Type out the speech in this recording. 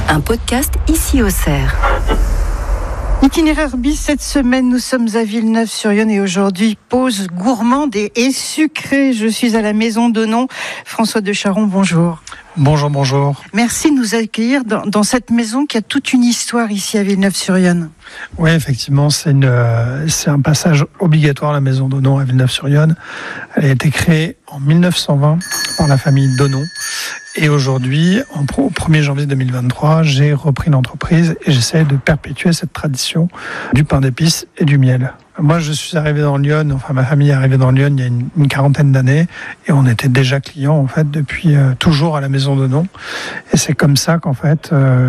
Un podcast ici au Cerf. Itinéraire bis, cette semaine, nous sommes à Villeneuve-sur-Yonne et aujourd'hui, pause gourmande et sucrée. Je suis à la Maison Donon. François de Charon, bonjour. Bonjour. Merci de nous accueillir dans cette maison qui a toute une histoire ici à Villeneuve-sur-Yonne. Oui, effectivement, c'est un passage obligatoire, la Maison Donon à Villeneuve-sur-Yonne. Elle a été créée en 1920 par la famille Donon. Et aujourd'hui, au 1er janvier 2023, j'ai repris l'entreprise et j'essaie de perpétuer cette tradition du pain d'épices et du miel. Moi, je suis arrivé dans Lyon, ma famille est arrivée dans Lyon il y a une quarantaine d'années et on était déjà clients, en fait, depuis toujours à la Maison Donon. Et c'est comme ça qu'en fait,